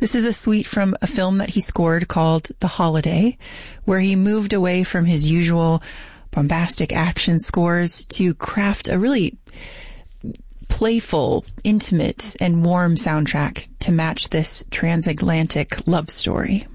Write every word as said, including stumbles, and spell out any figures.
This is a suite from a film that he scored called The Holiday, where he moved away from his usual bombastic action scores to craft a really playful, intimate, and warm soundtrack to match this transatlantic love story.